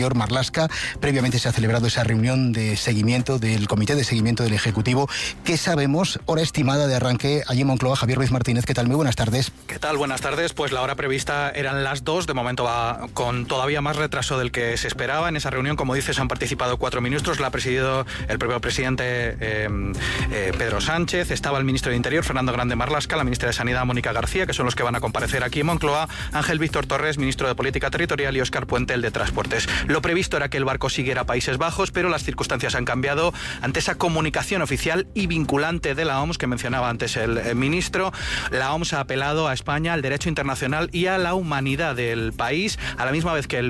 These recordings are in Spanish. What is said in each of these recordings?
Marlaska. Previamente se ha celebrado esa reunión de seguimiento del Comité de Seguimiento del Ejecutivo. ¿Qué sabemos? Hora estimada de arranque allí en Moncloa. Javier Ruiz Martínez, ¿qué tal? Muy buenas tardes. ¿Qué tal? Buenas tardes. Pues la hora prevista eran las 2. De momento va con todavía más retraso del que se esperaba. En esa reunión, como dices, han participado 4 ministros. La ha presidido el propio presidente Pedro Sánchez. Estaba el ministro de Interior, Fernando Grande Marlaska, la ministra de Sanidad, Mónica García, que son los que van a comparecer aquí en Moncloa, Ángel Víctor Torres, ministro de Política Territorial, y Óscar Puente, el de Transportes. Lo previsto era que el barco siguiera a Países Bajos, pero las circunstancias han cambiado ante esa comunicación oficial y vinculante de la OMS que mencionaba antes el ministro. La OMS ha apelado a España, al derecho internacional y a la humanidad del país. A la misma vez que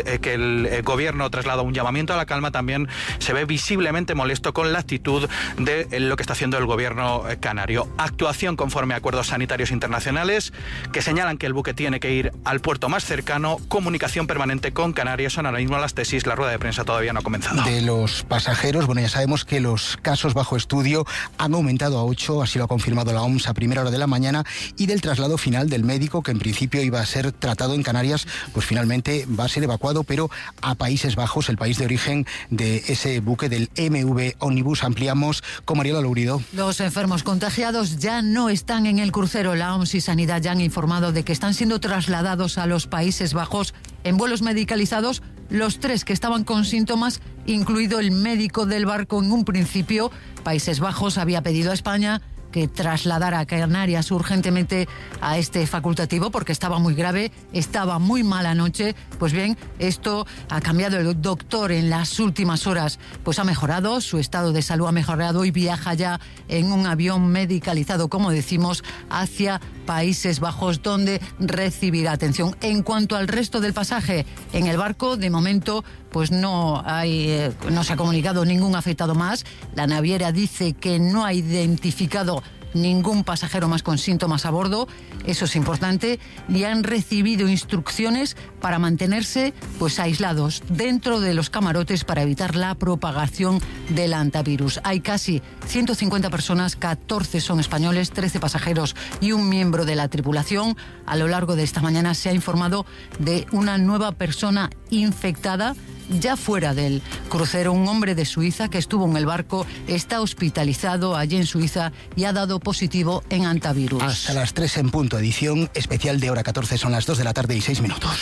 el gobierno traslada un llamamiento a la calma, también se ve visiblemente molesto con la actitud de lo que está haciendo el gobierno canario. Actuación conforme a acuerdos sanitarios internacionales que señalan que el buque tiene que ir al puerto más cercano. Comunicación permanente con Canarias. Son ahora mismo las tesis. La rueda de prensa todavía no ha comenzado. De los pasajeros, bueno, ya sabemos que los casos bajo estudio han aumentado a 8, así lo ha confirmado la OMS a primera hora de la mañana, y del traslado final del médico, que en principio iba a ser tratado en Canarias, pues finalmente va a ser evacuado, pero a Países Bajos, el país de origen de ese buque del MV Omnibus. Ampliamos con Mariela Lourido. Los enfermos contagiados ya no están en el crucero. La OMS y Sanidad ya han informado de que están siendo trasladados a los Países Bajos en vuelos medicalizados los 3 que estaban con síntomas, incluido el médico del barco. En un principio, Países Bajos había pedido a España que trasladara a Canarias urgentemente a este facultativo porque estaba muy grave, estaba muy mala noche. Pues bien, esto ha cambiado. El doctor en las últimas horas pues ha mejorado, su estado de salud ha mejorado y viaja ya en un avión medicalizado, como decimos, hacia Países Bajos, donde recibirá atención. En cuanto al resto del pasaje en el barco, de momento pues no se ha comunicado ningún afectado más. La naviera dice que no ha identificado ningún pasajero más con síntomas a bordo. Eso es importante. Y han recibido instrucciones para mantenerse pues aislados dentro de los camarotes para evitar la propagación del hantavirus. Hay casi 150 personas, 14 son españoles, 13 pasajeros y un miembro de la tripulación. A lo largo de esta mañana se ha informado de una nueva persona infectada ya fuera del crucero. Un hombre de Suiza que estuvo en el barco está hospitalizado allí en Suiza y ha dado positivo en hantavirus. Hasta las 3 en punto, edición especial de Hora 14, son las 2 de la tarde y 6 minutos.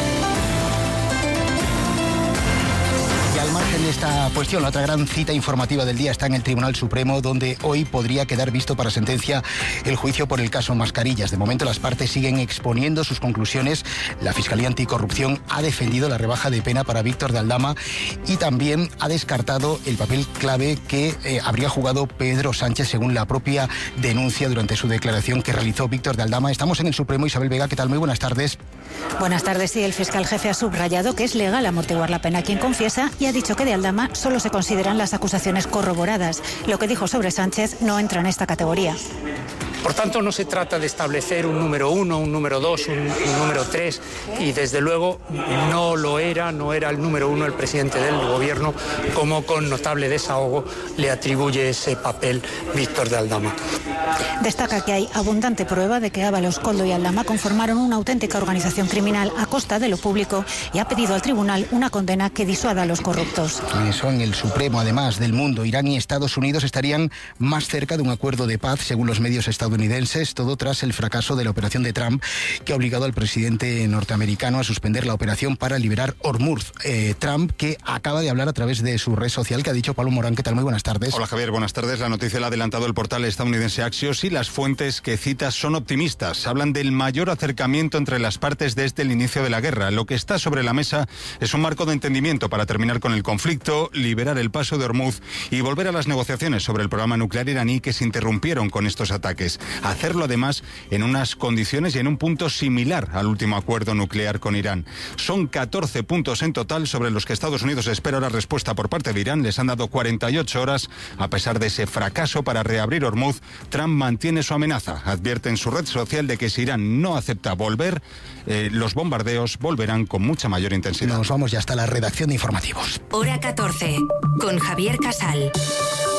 Al margen de esta cuestión, la otra gran cita informativa del día está en el Tribunal Supremo, donde hoy podría quedar visto para sentencia el juicio por el caso Mascarillas. De momento las partes siguen exponiendo sus conclusiones. La Fiscalía Anticorrupción ha defendido la rebaja de pena para Víctor de Aldama y también ha descartado el papel clave que habría jugado Pedro Sánchez, según la propia denuncia durante su declaración que realizó Víctor de Aldama. Estamos en el Supremo. Isabel Vega, ¿qué tal? Muy buenas tardes. Buenas tardes. Sí, el fiscal jefe ha subrayado que es legal amortiguar la pena a quien confiesa y ha dicho que de Aldama solo se consideran las acusaciones corroboradas. Lo que dijo sobre Sánchez no entra en esta categoría. Por tanto, no se trata de establecer un número 1, un número 2, un número 3, y desde luego no era el número 1 el presidente del gobierno, como con notable desahogo le atribuye ese papel Víctor de Aldama. Destaca que hay abundante prueba de que Ábalos, Koldo y Aldama conformaron una auténtica organización criminal a costa de lo público y ha pedido al tribunal una condena que disuada a los corruptos. Eso en el Supremo, además del mundo. Irán y Estados Unidos estarían más cerca de un acuerdo de paz, según los medios estadounidenses, todo tras el fracaso de la operación de Trump, que ha obligado al presidente norteamericano a suspender la operación para liberar Hormuz. Trump, que acaba de hablar a través de su red social, que ha dicho Pablo Morán. ¿Qué tal? Muy buenas tardes. Hola Javier, buenas tardes. La noticia la ha adelantado el portal estadounidense Axios y las fuentes que citas son optimistas. Hablan del mayor acercamiento entre las partes desde el inicio de la guerra. Lo que está sobre la mesa es un marco de entendimiento para terminar con el conflicto, liberar el paso de Hormuz y volver a las negociaciones sobre el programa nuclear iraní que se interrumpieron con estos ataques. Hacerlo además en unas condiciones y en un punto similar al último acuerdo nuclear con Irán. Son 14 puntos en total sobre los que Estados Unidos espera la respuesta por parte de Irán. Les han dado 48 horas. A pesar de ese fracaso para reabrir Hormuz, Trump mantiene su amenaza. Advierte en su red social de que si Irán no acepta volver, los bombardeos volverán con mucha mayor intensidad. Nos vamos ya hasta la redacción de informativos. Hora 14, con Javier Casal.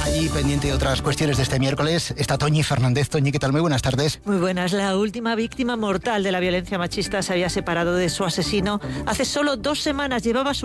Allí, pendiente de otras cuestiones de este miércoles, está Toñi Fernández. Toñi, ¿qué tal? Muy buenas tardes. Muy buenas. La última víctima mortal de la violencia machista se había separado de su asesino hace solo 2 semanas. Llevaba su